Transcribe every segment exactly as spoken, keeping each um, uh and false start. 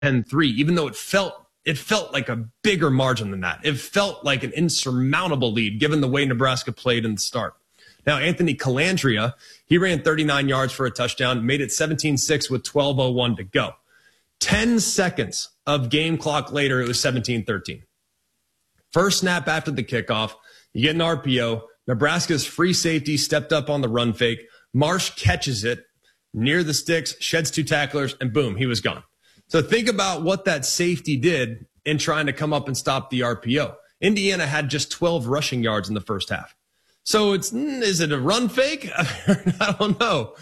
ten three, even though it felt it felt like a bigger margin than that. It felt like an insurmountable lead given the way Nebraska played in the start. Now, Anthony Calandria, he ran thirty-nine yards for a touchdown, made it seventeen six with twelve oh one to go. ten seconds of game clock later, it was seventeen thirteen. First snap after the kickoff, you get an R P O. Nebraska's free safety stepped up on the run fake. Marsh catches it near the sticks, sheds two tacklers, and boom, he was gone. So think about what that safety did in trying to come up and stop the R P O. Indiana had just twelve rushing yards in the first half. So it's, is it a run fake? I don't know.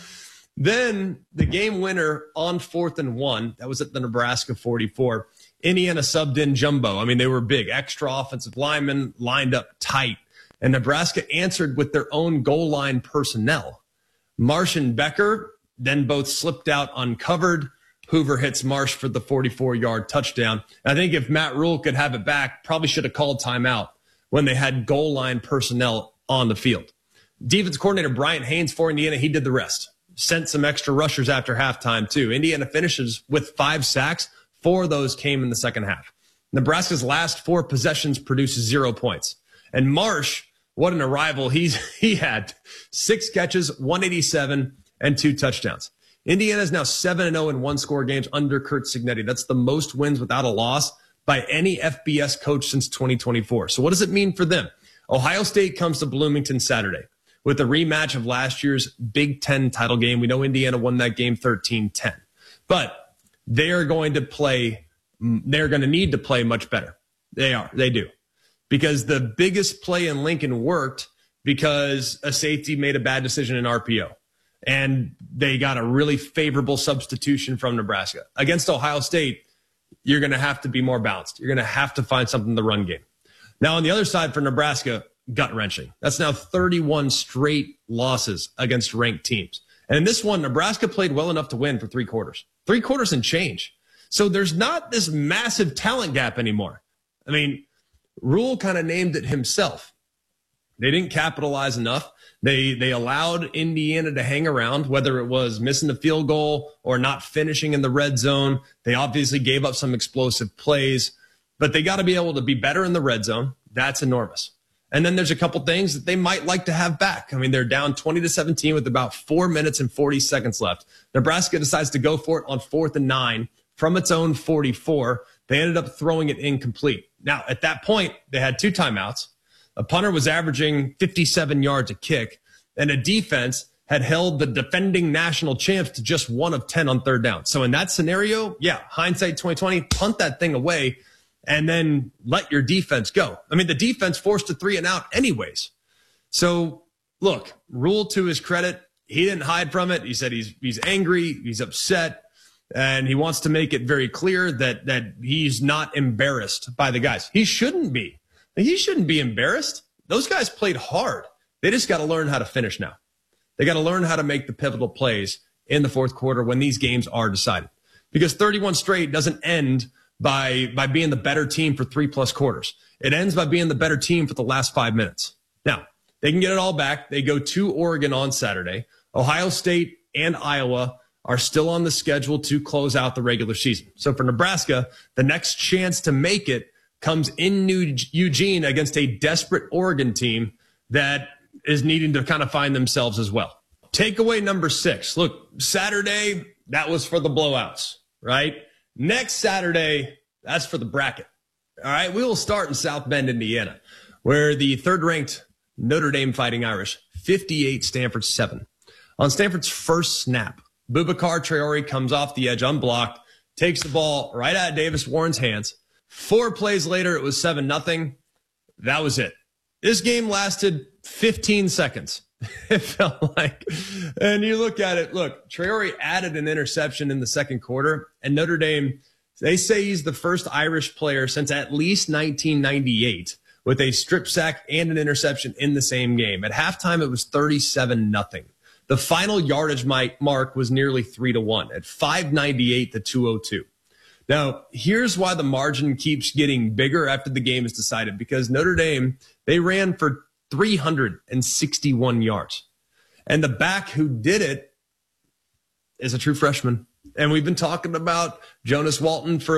Then the game winner on fourth and one, that was at the Nebraska forty-four. Indiana subbed in Jumbo. I mean, they were big, extra offensive linemen lined up tight. And Nebraska answered with their own goal line personnel. Marsh and Becker then both slipped out uncovered. Hoover hits Marsh for the forty-four-yard touchdown. I think if Matt Rule could have it back, probably should have called timeout when they had goal line personnel on the field. Defense coordinator Bryant Haynes for Indiana, he did the rest. Sent some extra rushers after halftime, too. Indiana finishes with five sacks. Four of those came in the second half. Nebraska's last four possessions produced zero points. And Marsh, what an arrival he's, he had. Six catches, one eighty-seven, and two touchdowns. Indiana is now seven and oh in one-score games under Curt Cignetti. That's the most wins without a loss by any F B S coach since twenty twenty-four. So what does it mean for them? Ohio State comes to Bloomington Saturday with a rematch of last year's Big Ten title game. We know Indiana won that game thirteen ten. But they are going to play, they're going to need to play much better. They are. They do. Because the biggest play in Lincoln worked because a safety made a bad decision in R P O. And they got a really favorable substitution from Nebraska. Against Ohio State, you're going to have to be more balanced. You're going to have to find something in the run game. Now, on the other side for Nebraska, gut-wrenching. That's now thirty-one straight losses against ranked teams. And in this one, Nebraska played well enough to win for three quarters. Three quarters and change. So there's not this massive talent gap anymore. I mean, Rule kind of named it himself. They didn't capitalize enough. They they allowed Indiana to hang around, whether it was missing the field goal or not finishing in the red zone. They obviously gave up some explosive plays, but they got to be able to be better in the red zone. That's enormous. And then there's a couple things that they might like to have back. I mean, they're down twenty to seventeen with about four minutes and forty seconds left. Nebraska decides to go for it on fourth and nine from its own forty-four. They ended up throwing it incomplete. Now, at that point, they had two timeouts. A punter was averaging fifty-seven yards a kick, and a defense had held the defending national champs to just one of ten on third down. So in that scenario, yeah, hindsight twenty twenty, punt that thing away and then let your defense go. I mean, the defense forced a three and out anyways. So look, Rule, to his credit, he didn't hide from it. He said he's he's angry, he's upset, and he wants to make it very clear that that he's not embarrassed by the guys. He shouldn't be. He shouldn't be embarrassed. Those guys played hard. They just got to learn how to finish now. They got to learn how to make the pivotal plays in the fourth quarter when these games are decided. Because thirty-one straight doesn't end by, by being the better team for three plus quarters. It ends by being the better team for the last five minutes. Now, they can get it all back. They go to Oregon on Saturday. Ohio State and Iowa are still on the schedule to close out the regular season. So for Nebraska, the next chance to make it comes in New Eugene against a desperate Oregon team that is needing to kind of find themselves as well. Takeaway number six. Look, Saturday, that was for the blowouts, right? Next Saturday, that's for the bracket. All right, we will start in South Bend, Indiana, where the third-ranked Notre Dame Fighting Irish, fifty-eight, Stanford seven. On Stanford's first snap, Boubacar Traore comes off the edge unblocked, takes the ball right out of Davis Warren's hands. Four plays later, it was seven nothing. That was it. This game lasted fifteen seconds. It felt like. And you look at it, look, Traore added an interception in the second quarter, and Notre Dame, they say he's the first Irish player since at least nineteen ninety-eight with a strip sack and an interception in the same game. At halftime, it was thirty-seven nothing. The final yardage mark was nearly three to one at five ninety-eight to two oh two. Now, here's why the margin keeps getting bigger after the game is decided, because Notre Dame, they ran for three hundred sixty-one yards. And the back who did it is a true freshman. And we've been talking about Jonas Walton for